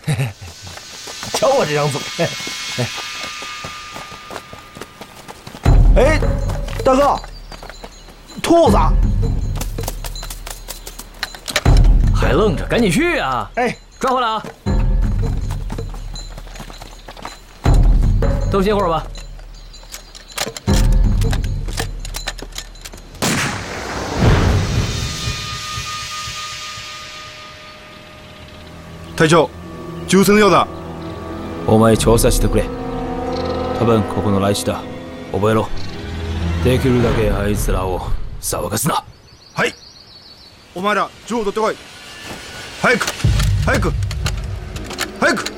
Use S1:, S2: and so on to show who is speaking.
S1: 瞧我这张嘴，哎，大哥，兔子，
S2: 还愣着，赶紧去啊！
S1: 哎，
S2: 抓回来啊！都歇会儿吧。
S3: 隊長、銃声のようだ。
S4: お前調査してくれ。多分ここの来市だ。覚えろ。できるだけあいつらを騒がすな。
S3: はい。お前ら銃を取ってこい。早く早く早く。